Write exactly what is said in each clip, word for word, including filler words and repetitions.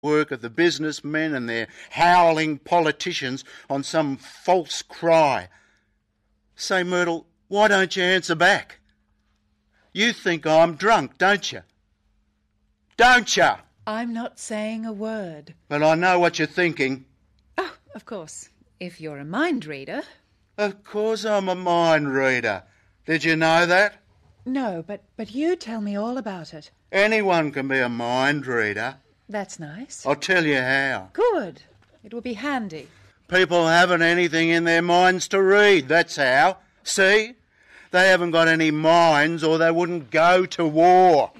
work of the businessmen and their howling politicians on some false cry. Say, Myrtle, why don't you answer back? You think I'm drunk, don't you? Don't you? I'm not saying a word. But I know what you're thinking. Oh, of course, if you're a mind reader. Of course I'm a mind reader. Did you know that? No, but, but you tell me all about it. Anyone can be a mind reader. That's nice. I'll tell you how. Good. It will be handy. People haven't anything in their minds to read, that's how. See? They haven't got any minds or they wouldn't go to war.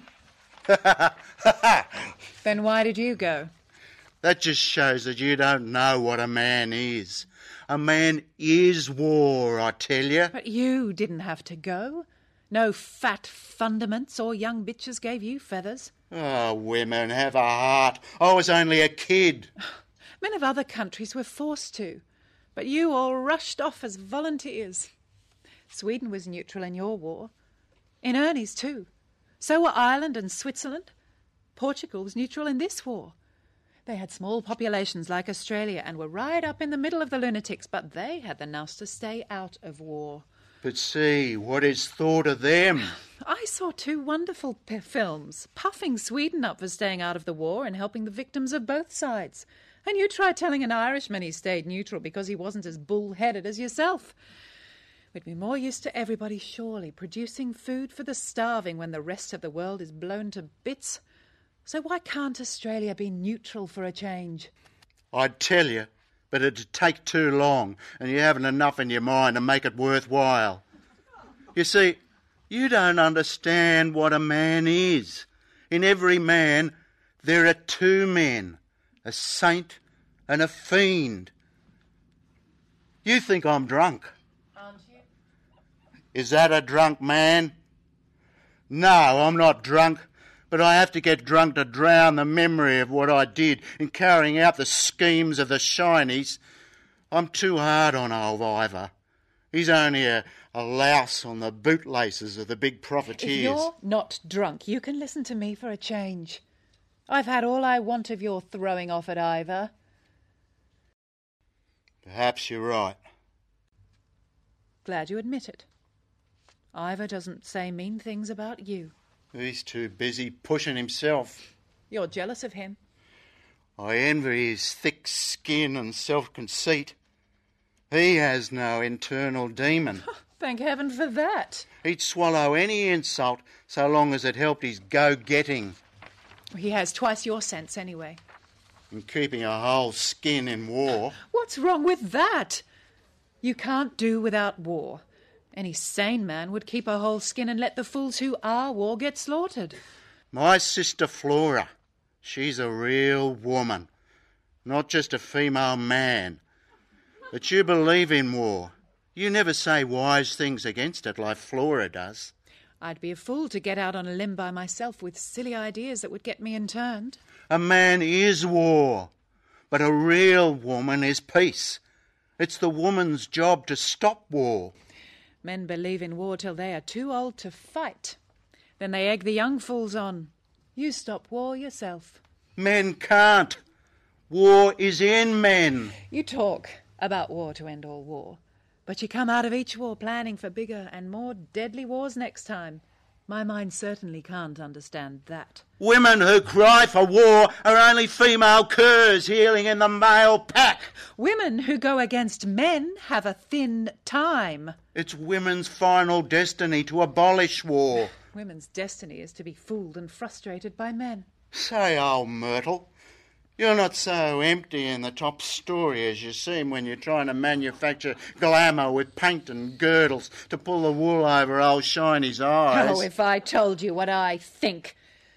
Then why did you go? That just shows that you don't know what a man is. A man is war, I tell you. But you didn't have to go. No fat fundaments or young bitches gave you feathers. Oh, women, have a heart. I was only a kid. Men of other countries were forced to, but you all rushed off as volunteers. Sweden was neutral in your war. In Ernie's too. So were Ireland and Switzerland. Portugal was neutral in this war. They had small populations like Australia and were right up in the middle of the lunatics, but they had the nous to stay out of war. But see, what is thought of them? I saw two wonderful p- films, puffing Sweden up for staying out of the war and helping the victims of both sides. And you try telling an Irishman he stayed neutral because he wasn't as bull-headed as yourself. We'd be more used to everybody surely producing food for the starving when the rest of the world is blown to bits. So why can't Australia be neutral for a change? I'd tell you, but it'd take too long, and you haven't enough in your mind to make it worthwhile. You see, you don't understand what a man is. In every man, there are two men, a saint and a fiend. You think I'm drunk. Aren't you? Is that a drunk man? No, I'm not drunk. But I have to get drunk to drown the memory of what I did in carrying out the schemes of the shinies. I'm too hard on old Ivor. He's only a, a louse on the bootlaces of the big profiteers. If you're not drunk, you can listen to me for a change. I've had all I want of your throwing off at Ivor. Perhaps you're right. Glad you admit it. Ivor doesn't say mean things about you. He's too busy pushing himself. You're jealous of him. I envy his thick skin and self-conceit. He has no internal demon. Thank heaven for that. He'd swallow any insult so long as it helped his go-getting. He has twice your sense anyway. And keeping a whole skin in war. What's wrong with that? You can't do without war. Any sane man would keep a whole skin and let the fools who are war get slaughtered. My sister Flora, she's a real woman, not just a female man. But you believe in war. You never say wise things against it like Flora does. I'd be a fool to get out on a limb by myself with silly ideas that would get me interned. A man is war, but a real woman is peace. It's the woman's job to stop war. Men believe in war till they are too old to fight. Then they egg the young fools on. You stop war yourself. Men can't. War is in men. You talk about war to end all war, but you come out of each war planning for bigger and more deadly wars next time. My mind certainly can't understand that. Women who cry for war are only female curs healing in the male pack. Women who go against men have a thin time. It's women's final destiny to abolish war. Women's destiny is to be fooled and frustrated by men. Say, old Myrtle, you're not so empty in the top story as you seem when you're trying to manufacture glamour with paint and girdles to pull the wool over old Shiny's eyes. Oh, if I told you what I think.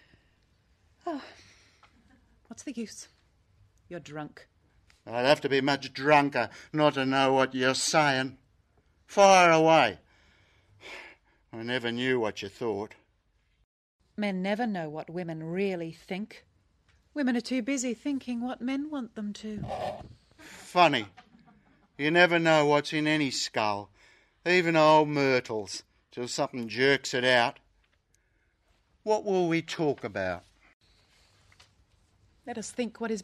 Oh, what's the use? You're drunk. I'd have to be much drunker not to know what you're saying. Fire away. I never knew what you thought. Men never know what women really think. Women are too busy thinking what men want them to. Funny. You never know what's in any skull, even old Myrtle's, till something jerks it out. What will we talk about? Let us think what his